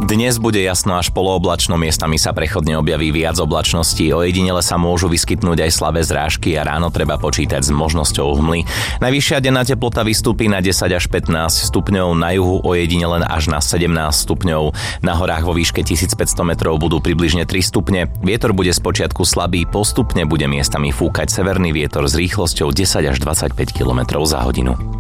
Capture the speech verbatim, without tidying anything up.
Dnes bude jasno až polooblačno, miestami sa prechodne objaví viac oblačností, ojedinele sa môžu vyskytnúť aj slabé zrážky a ráno treba počítať s možnosťou hmly. Najvyššia denná teplota vystúpi na desať až pätnásť stupňov, na juhu ojedinele až na sedemnásť stupňov. Na horách vo výške tisícpäťsto metrov budú približne tri stupne. Vietor bude spočiatku slabý, postupne bude miestami fúkať severný vietor s rýchlosťou desať až dvadsaťpäť kilometrov za hodinu.